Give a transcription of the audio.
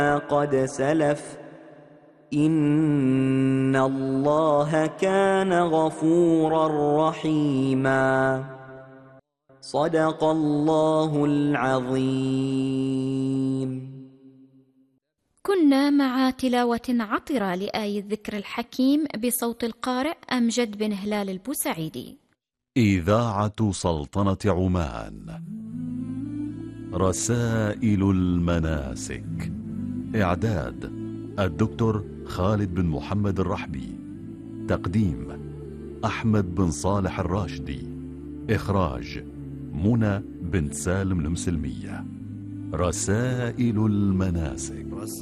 قد سلف إن الله كان غفورا رحيما. صدق الله العظيم. كنا مع تلاوة عطرة لآية الذكر الحكيم بصوت القارئ أمجد بن هلال البوسعيدي. إذاعة سلطنة عمان. رسائل المناسك. إعداد الدكتور خالد بن محمد الرحبي. تقديم أحمد بن صالح الراشدي. إخراج منى بنت سالم المسلمية. رسائل المناسك.